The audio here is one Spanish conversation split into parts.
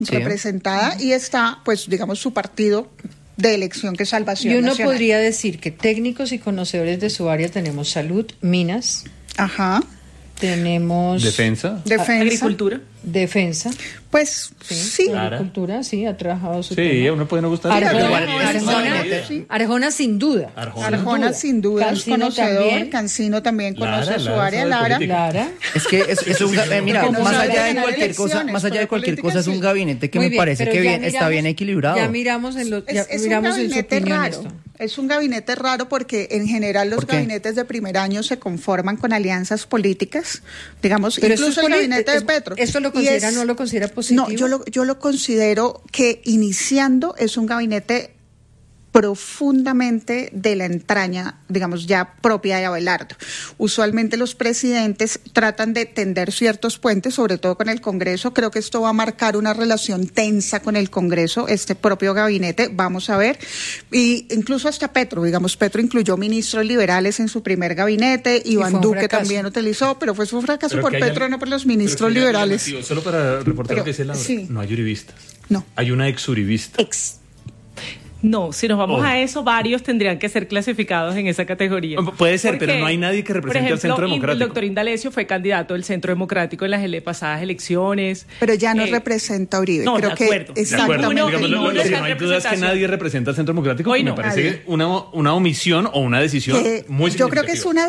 representada, y está, pues, digamos, su partido de elección, que es Salvación Y uno Nacional. podría decir que técnicos y conocedores de su área tenemos salud, minas, Ajá. tenemos Defensa. Agricultura. defensa, Pues sí. agricultura, sí, ha trabajado su Sí, tema. a uno puede no gustar. Arjona sin duda. Arjona sin duda es Cancino conocedor, también. Cancino también conoce su Lara área, sabe Lara. política. Lara. Es que es un mira, Porque no más sabe allá de ganar cualquier cosa, elecciones, más allá de pero cualquier política cosa, es un sí. gabinete que Muy me bien, parece pero que ya bien, está miramos- bien equilibrado. Ya miramos en los, ya Es un miramos en su gabinete opinión raro. esto. Es un gabinete raro porque en general los ¿Por qué? gabinetes de primer año se conforman con alianzas políticas, digamos, Pero incluso eso el es gabinete de Petro. ¿Esto lo Y considera, es- no lo considera positivo? No, yo lo considero que iniciando es un gabinete profundamente de la entraña, digamos, ya propia de Abelardo. Usualmente los presidentes tratan de tender ciertos puentes, sobre todo con el Congreso. Creo que esto va a marcar una relación tensa con el Congreso, este propio gabinete, vamos a ver. Y incluso hasta Petro, digamos, Petro incluyó ministros liberales en su primer gabinete, fue Iván un Duque fracaso. también utilizó, pero fue su fracaso Pero por que haya- Petro, no por los ministros pero que haya liberales. alternativo. Solo para reportar Pero, lo que dice Laura. sí. No hay uribistas. No. Hay una exuribista. No, si nos vamos a eso, varios tendrían que ser clasificados en esa categoría. Puede ser, Porque, pero no hay nadie que represente por al Centro ejemplo, Democrático. El doctor Indalecio fue candidato del Centro Democrático en las pasadas elecciones. Pero ya no Eh, representa a Uribe. no, Creo de que acuerdo. De acuerdo. exactamente. Digamos, ninguno lo que está no hay en duda es que representación. nadie representa al Centro Democrático. Hoy Me no. parece Nadie. una omisión o una decisión muy Yo creo que es una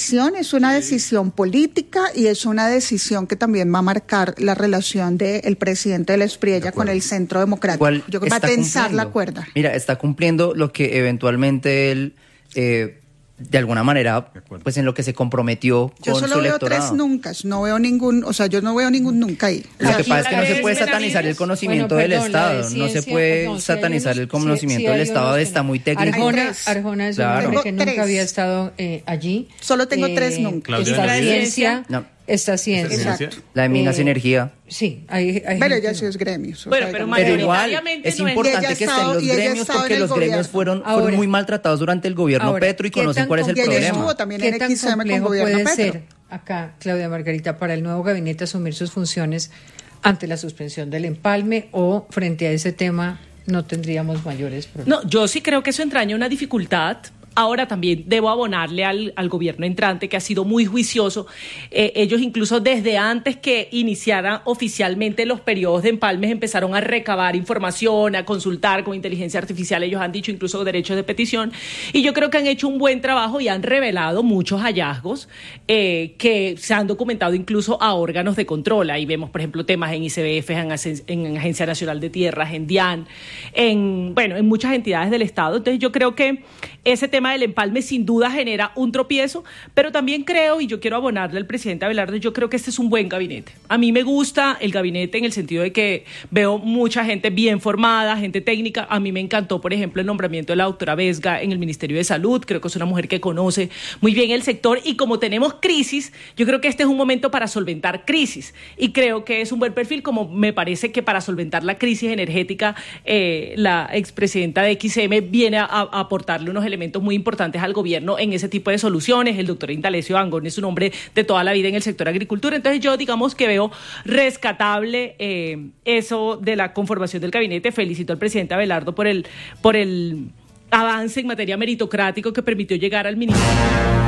decisión política, y es una decisión que también va a marcar la relación del presidente de la Espriella con el Centro Democrático. Igual Yo creo que va a está tensar cumpliendo. la cuerda. Mira, está cumpliendo lo que eventualmente él, de alguna manera, pues en lo que se comprometió Yo con solo su veo electorado. tres nunca, no veo ningún, o sea, yo no veo ningún nunca ahí. Lo que Aquí pasa es que no la se vez puede ven satanizar el amigos. conocimiento Bueno, del perdón, la de Estado, no se ciencia, puede no, sí satanizar hay el unos- conocimiento sí del hay Estado, unos que está no. muy técnico. Arjona es un Claro. hombre que Tengo nunca tres. había estado allí. Solo tengo tres nunca. Claudia Está Navidad. ciencia, No. está ciencia. Exacto. La de Minas y Energía. Sí, hay Pero gente- ella sí es gremio. o Bueno, sea, pero digamos, Pero igual mayoritariamente es no es- importante Y ella que ha estén estado- los y ella ha gremios, estado porque en el los gremios gobierno. fueron Ahora- muy maltratados durante el gobierno Ahora, Petro y ¿qué conocen tan cuál es el complejo- Y ella problema. estuvo también ¿Qué en tan XM con complejo gobierno puede Petro. ser acá, Claudia Margarita, para el nuevo gabinete asumir sus funciones ante la suspensión del empalme, o frente a ese tema no tendríamos mayores problemas? No, yo sí creo que eso entraña una dificultad. Ahora también debo abonarle al gobierno entrante, que ha sido muy juicioso. Ellos incluso desde antes que iniciaran oficialmente los periodos de empalmes empezaron a recabar información, a consultar con inteligencia artificial. Ellos han dicho incluso derechos de petición. Y yo creo que han hecho un buen trabajo y han revelado muchos hallazgos que se han documentado incluso a órganos de control. Ahí vemos, por ejemplo, temas en ICBF, en Agencia Nacional de Tierras, en DIAN, en muchas entidades del Estado. Entonces yo creo que ese tema del empalme sin duda genera un tropiezo, pero también creo, y yo quiero abonarle al presidente Abelardo, yo creo que este es un buen gabinete. A mí me gusta el gabinete en el sentido de que veo mucha gente bien formada, gente técnica. A mí me encantó, por ejemplo, el nombramiento de la doctora Vesga en el Ministerio de Salud. Creo que es una mujer que conoce muy bien el sector, y como tenemos crisis, yo creo que este es un momento para solventar crisis, y creo que es un buen perfil, como me parece que para solventar la crisis energética la expresidenta de XM viene a aportarle unos elementos muy importantes al gobierno en ese tipo de soluciones. El doctor Indalecio Angón es un hombre de toda la vida en el sector agricultura. Entonces yo digamos que veo rescatable eso de la conformación del gabinete. Felicito al presidente Abelardo por el avance en materia meritocrático que permitió llegar al ministerio.